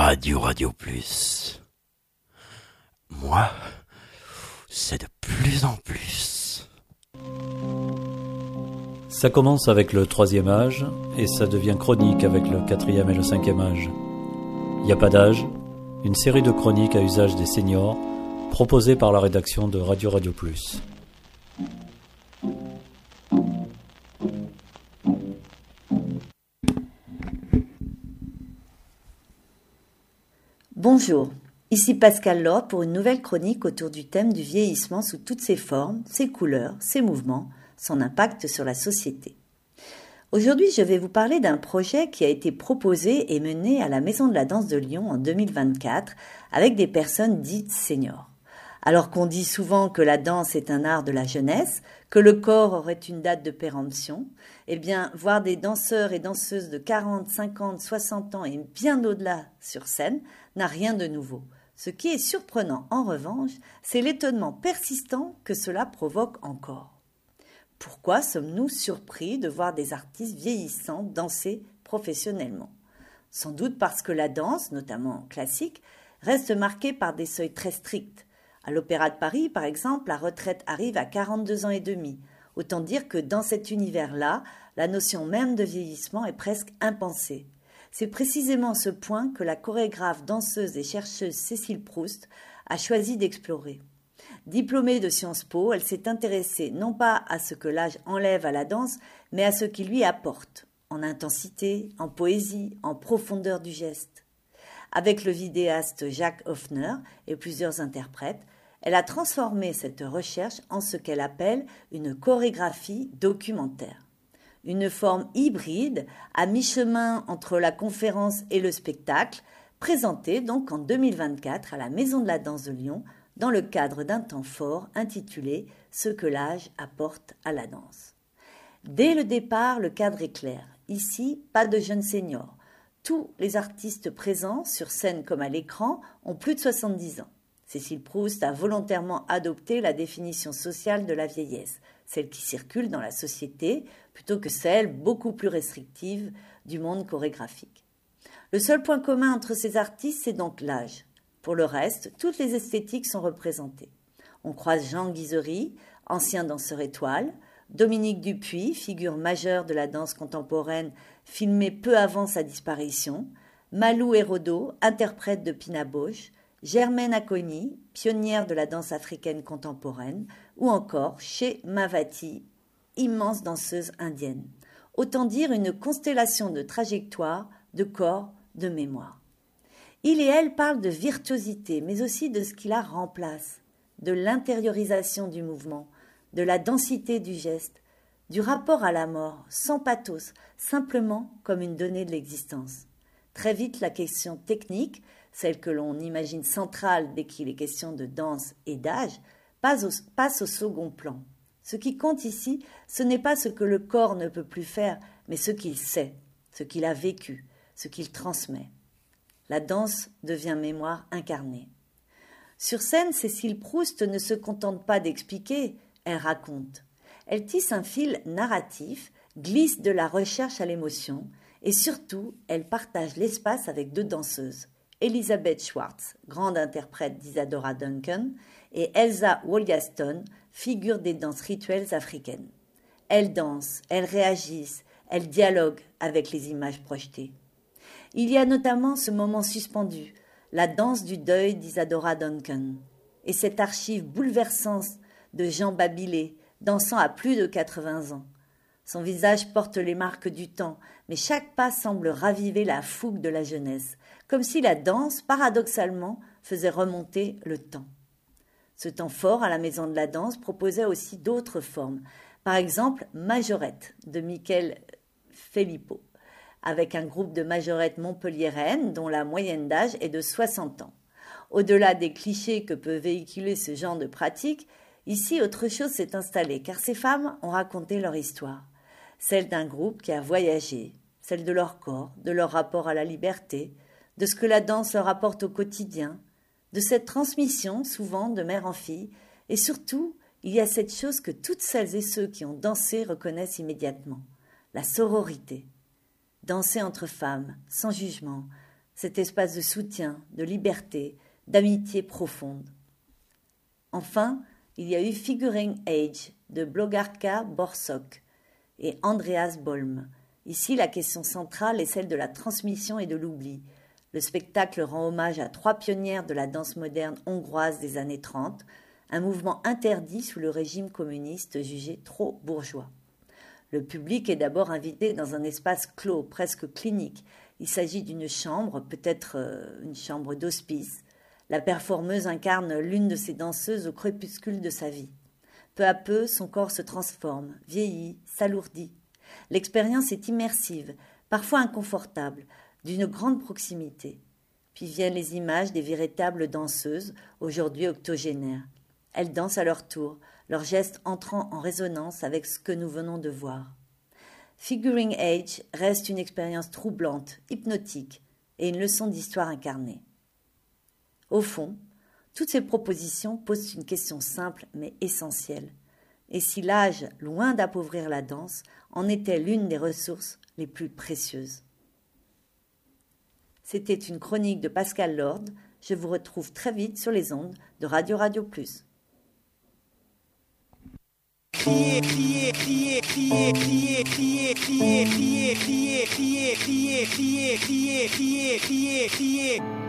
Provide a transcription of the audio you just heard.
Radio Plus. Moi, c'est de plus en plus. Ça commence avec le 3e âge et ça devient chronique avec le 4e et le 5e âge. Y a pas d'âge, une série de chroniques à usage des seniors proposées par la rédaction de Radio Plus. Bonjour, ici Pascal Lord pour une nouvelle chronique autour du thème du vieillissement sous toutes ses formes, ses couleurs, ses mouvements, son impact sur la société. Aujourd'hui, je vais vous parler d'un projet qui a été proposé et mené à la Maison de la Danse de Lyon en 2024 avec des personnes dites seniors. Alors qu'on dit souvent que la danse est un art de la jeunesse, que le corps aurait une date de péremption, eh bien, voir des danseurs et danseuses de 40, 50, 60 ans et bien au-delà sur scène n'a rien de nouveau. Ce qui est surprenant, en revanche, c'est l'étonnement persistant que cela provoque encore. Pourquoi sommes-nous surpris de voir des artistes vieillissants danser professionnellement ? Sans doute parce que la danse, notamment classique, reste marquée par des seuils très stricts. À l'Opéra de Paris, par exemple, la retraite arrive à 42 ans et demi. Autant dire que dans cet univers-là, la notion même de vieillissement est presque impensée. C'est précisément ce point que la chorégraphe, danseuse et chercheuse Cécile Proust a choisi d'explorer. Diplômée de Sciences Po, elle s'est intéressée non pas à ce que l'âge enlève à la danse, mais à ce qu'il lui apporte, en intensité, en poésie, en profondeur du geste. Avec le vidéaste Jacques Hoffner et plusieurs interprètes, elle a transformé cette recherche en ce qu'elle appelle une chorégraphie documentaire. Une forme hybride, à mi-chemin entre la conférence et le spectacle, présentée donc en 2024 à la Maison de la Danse de Lyon, dans le cadre d'un temps fort intitulé « Ce que l'âge apporte à la danse ». Dès le départ, le cadre est clair. Ici, pas de jeunes seniors. Tous les artistes présents, sur scène comme à l'écran, ont plus de 70 ans. Cécile Proust a volontairement adopté la définition sociale de la vieillesse, celle qui circule dans la société, plutôt que celle beaucoup plus restrictive du monde chorégraphique. Le seul point commun entre ces artistes, c'est donc l'âge. Pour le reste, toutes les esthétiques sont représentées. On croise Jean Guizery, ancien danseur étoile, Dominique Dupuis, figure majeure de la danse contemporaine, filmée peu avant sa disparition, Malou Hérodo, interprète de Pina Bausch, Germaine Acogny, pionnière de la danse africaine contemporaine, ou encore Shea Mawati, immense danseuse indienne. Autant dire une constellation de trajectoires, de corps, de mémoire. Il et elle parlent de virtuosité, mais aussi de ce qui la remplace, de l'intériorisation du mouvement, de la densité du geste, du rapport à la mort, sans pathos, simplement comme une donnée de l'existence. Très vite, la question technique, celle que l'on imagine centrale dès qu'il est question de danse et d'âge, passe au second plan. Ce qui compte ici, ce n'est pas ce que le corps ne peut plus faire, mais ce qu'il sait, ce qu'il a vécu, ce qu'il transmet. La danse devient mémoire incarnée. Sur scène, Cécile Proust ne se contente pas d'expliquer, elle raconte. Elle tisse un fil narratif, glisse de la recherche à l'émotion, et surtout, elle partage l'espace avec deux danseuses. Elisabeth Schwartz, grande interprète d'Isadora Duncan, et Elsa Wollaston, figure des danses rituelles africaines. Elles dansent, elles réagissent, elles dialoguent avec les images projetées. Il y a notamment ce moment suspendu, la danse du deuil d'Isadora Duncan, et cette archive bouleversante de Jean Babilé, dansant à plus de 80 ans. Son visage porte les marques du temps, mais chaque pas semble raviver la fougue de la jeunesse, comme si la danse, paradoxalement, faisait remonter le temps. Ce temps fort à la Maison de la Danse proposait aussi d'autres formes, par exemple Majorette de Michael Filippo, avec un groupe de majorettes montpelliéraines dont la moyenne d'âge est de 60 ans. Au-delà des clichés que peut véhiculer ce genre de pratique, ici autre chose s'est installé, car ces femmes ont raconté leur histoire, celle d'un groupe qui a voyagé, celle de leur corps, de leur rapport à la liberté, de ce que la danse leur apporte au quotidien, de cette transmission, souvent de mère en fille, et surtout, il y a cette chose que toutes celles et ceux qui ont dansé reconnaissent immédiatement, la sororité. Danser entre femmes, sans jugement, cet espace de soutien, de liberté, d'amitié profonde. Enfin, il y a eu Figuring Age de Blogarka Borsok et Andreas Bolm. Ici, la question centrale est celle de la transmission et de l'oubli. Le spectacle rend hommage à 3 pionnières de la danse moderne hongroise des années 30, un mouvement interdit sous le régime communiste jugé trop bourgeois. Le public est d'abord invité dans un espace clos, presque clinique. Il s'agit d'une chambre, peut-être une chambre d'hospice. La performeuse incarne l'une de ces danseuses au crépuscule de sa vie. Peu à peu, son corps se transforme, vieillit, s'alourdit. L'expérience est immersive, parfois inconfortable, d'une grande proximité. Puis viennent les images des véritables danseuses, aujourd'hui octogénaires. Elles dansent à leur tour, leurs gestes entrant en résonance avec ce que nous venons de voir. Figuring Age reste une expérience troublante, hypnotique et une leçon d'histoire incarnée. Au fond, toutes ces propositions posent une question simple mais essentielle. Et si l'âge, loin d'appauvrir la danse, en était l'une des ressources les plus précieuses? C'était une chronique de Pascal Lord. Je vous retrouve très vite sur les ondes de Radio Radio Plus. Crier, crier, crier, crier, crier, crier, crier, crier, crier, crier, crier, crier, crier, crier, crier, crier.